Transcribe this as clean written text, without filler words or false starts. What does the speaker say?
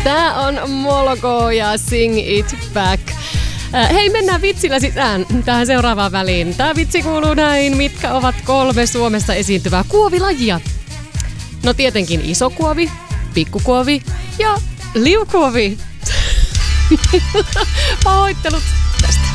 Tää on Moloko ja Sing It Back. Hei, mennään vitsillä sisään tähän seuraavaan väliin. Tää vitsi kuuluu näin. Mitkä ovat 3 Suomessa esiintyvää kuovilajia? No tietenkin isokuovi, pikkukuovi ja liukuovi. Pahoittelut tästä.